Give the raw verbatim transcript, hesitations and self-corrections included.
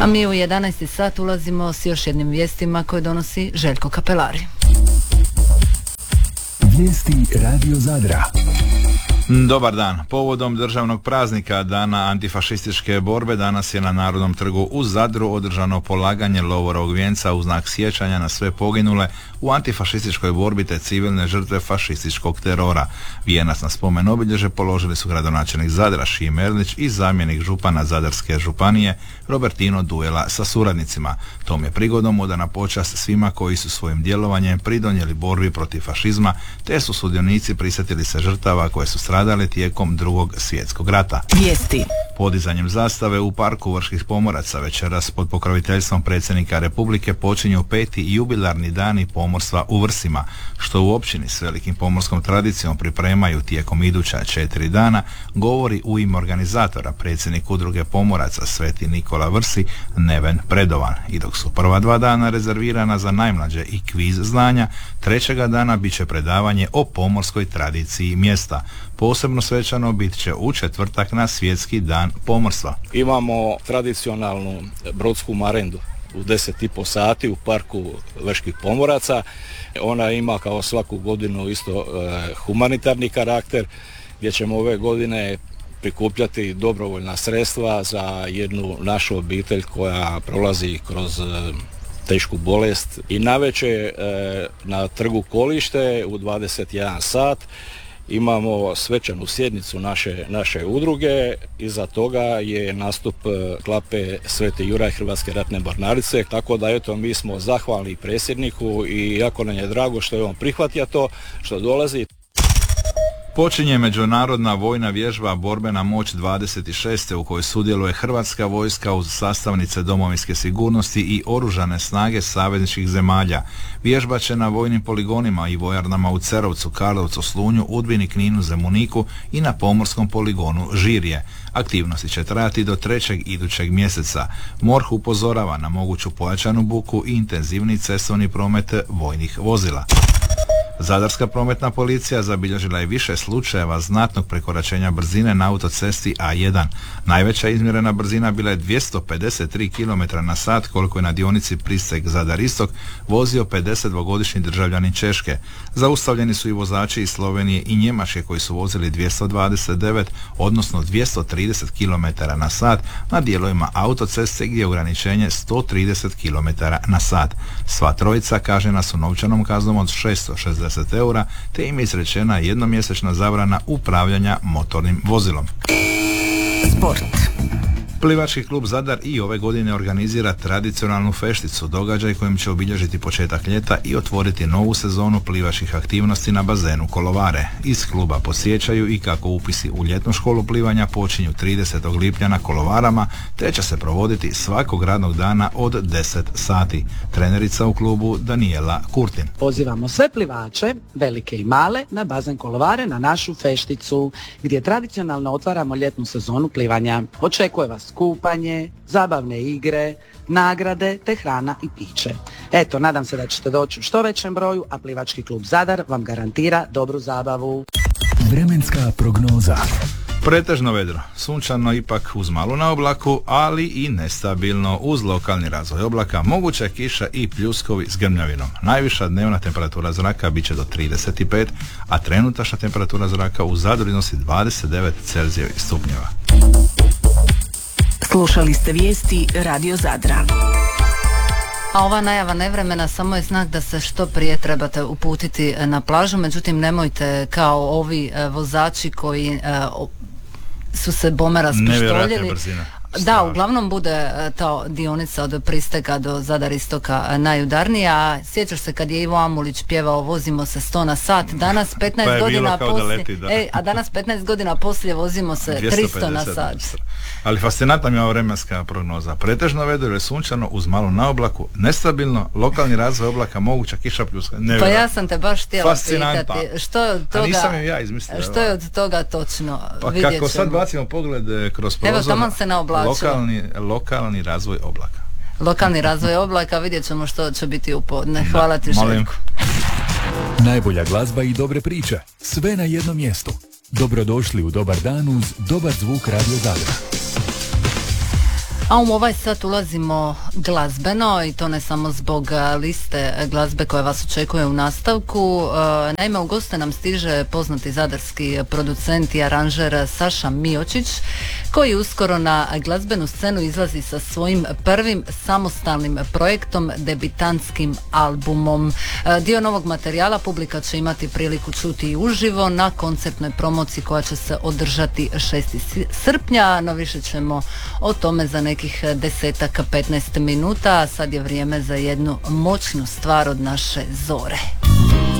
A mi u jedanaesti sat ulazimo s još jednim vijestima koje donosi Željko Kapelari. Vijesti Radio Zadra. Dobar dan. Povodom državnog praznika Dana antifašističke borbe danas je na Narodnom trgu u Zadru održano polaganje lovorovog vijenca u znak sjećanja na sve poginule u antifašističkoj borbi te civilne žrtve fašističkog terora. Vijenac na spomen obilježe položili su gradonačelnik Zadra Šime Erlić i zamjenik župana Zadarske županije Robertino Duela sa suradnicima. Tom je prigodom odana počast svima koji su svojim djelovanjem pridonijeli borbi protiv fašizma te su sudionici prisjetili se žrtava koje su stradali tijekom Drugog svjetskog rata. Vijesti. Podizanjem zastave u parku Vrških pomoraca večeras pod pokroviteljstvom predsjednika Republike počinju peti jubilarni dani pomorstva u Vrsima, što u općini s velikim pomorskom tradicijom pripremaju tijekom iduća četiri dana, govori u ime organizatora predsjednik Udruge pomoraca Sveti Nikola Vrsi Neven Predovan. I dok su prva dva dana rezervirana za najmlađe i kviz znanja, trećega dana bit će predavanje o pomorskoj tradiciji mjesta. Posebno svečano bit će u četvrtak na Svjetski dan pomorstva. Imamo tradicionalnu brodsku marendu u deset i po sati u parku Vrških pomoraca. Ona ima kao svaku godinu isto e, humanitarni karakter gdje ćemo ove godine prikupljati dobrovoljna sredstva za jednu našu obitelj koja prolazi kroz e, tešku bolest. I navečer e, na trgu Kolište u dvadeset jedan sat imamo svečanu sjednicu naše, naše udruge. Iza toga je nastup klape Sveti Juraj Hrvatske ratne mornarice, tako da eto mi smo zahvalni predsjedniku i jako nam je drago što je on prihvatio to, što dolazi. Počinje međunarodna vojna vježba Borbena moć dvadeset šest u kojoj sudjeluje Hrvatska vojska uz sastavnice domovinske sigurnosti i oružane snage savezničkih zemalja. Vježba će na vojnim poligonima i vojarnama u Cerovcu, Karlovcu, Slunju, Udbini, Kninu, Zemuniku i na pomorskom poligonu Žirje. Aktivnosti će trajati do trećeg idućeg mjeseca. MORH upozorava na moguću pojačanu buku i intenzivni cestovni promet vojnih vozila. Zadarska prometna policija zabilježila je više slučajeva znatnog prekoračenja brzine na autocesti A jedan. Najveća izmjerena brzina bila je dvjesto pedeset tri kilometra na sat, koliko je na dionici Pristeg Zadar Istok vozio pedesetdvogodišnji državljanin Češke. Zaustavljeni su i vozači iz Slovenije i Njemačke koji su vozili dvjesto dvadeset devet, odnosno dvjesto trideset kilometara na sat na dijelovima autoceste gdje je ograničenje sto trideset kilometara na sat. Sva trojica kažnjena su novčanom kaznom od šesto šezdeset eura, te im je izrečena jednomjesečna zabrana upravljanja motornim vozilom. Sport. Plivački klub Zadar i ove godine organizira tradicionalnu fešticu, događaj kojim će obilježiti početak ljeta i otvoriti novu sezonu plivačkih aktivnosti na bazenu Kolovare. Iz kluba podsjećaju i kako upisi u ljetnu školu plivanja počinju tridesetog lipnja na Kolovarama, te će se provoditi svakog radnog dana od deset sati. Trenerica u klubu Daniela Kurtin. Pozivamo sve plivače, velike i male, na bazen Kolovare na našu fešticu, gdje tradicionalno otvaramo ljetnu sezonu plivanja. Očekuje vas kupanje, zabavne igre, nagrade te hrana i piće. Eto, nadam se da ćete doći u što većem broju, a Plivački klub Zadar vam garantira dobru zabavu. Vremenska prognoza. Pretežno vedro, sunčano ipak uz malu na oblaku, ali i nestabilno uz lokalni razvoj oblaka, moguća kiša i pljuskovi s grmljavinom. Najviša dnevna temperatura zraka bit će do trideset pet, a trenutačna temperatura zraka u Zadru iznosi dvadeset devet Celzijevih stupnjeva. Slušali ste vijesti Radio Zadra. A ova najava nevremena samo je znak da se što prije trebate uputiti na plažu, međutim nemojte kao ovi vozači koji su se bome raspištoljili. Da, uglavnom bude ta dionica od Pristega do Zadar Istoka najudarnija. Sjećaš se kad je Ivo Amulić pjevao Vozimo se sto na sat, danas petnaest pa godina poslije, leti, e, a danas petnaest godina poslije vozimo se tristo na sat. Ali fascinantna mi je ova vremenska prognoza. Pretežno vedro je sunčano uz malu na oblaku, nestabilno, lokalni razvoj oblaka, moguća kiša pljuska. Pa ja sam te baš htjela pitati. Što je od toga, a nisam ja izmislila. Što je od toga točno? Pa kako sad bacimo pogled kroz prozor. Evo, tamo se ne oblačilo. Lokalni, lokalni razvoj oblaka. Lokalni razvoj oblaka, vidjet ćemo što će biti u podne. Hvala ti, Željko. Najbolja glazba i dobre priče, sve na jednom mjestu. Dobrodošli u Dobar dan uz dobar zvuk Radio Zadra. A u ovaj sat ulazimo glazbeno i to ne samo zbog liste glazbe koja vas očekuje u nastavku. Naime, u goste nam stiže poznati zadarski producent i aranžer Saša Miočić, koji uskoro na glazbenu scenu izlazi sa svojim prvim samostalnim projektom, debitantskim albumom. Dio novog materijala publika će imati priliku čuti i uživo na koncertnoj promociji koja će se održati šestog srpnja, no više ćemo o tome za nekih desetak, petnaest minuta. Sad je vrijeme za jednu moćnu stvar od naše Zore.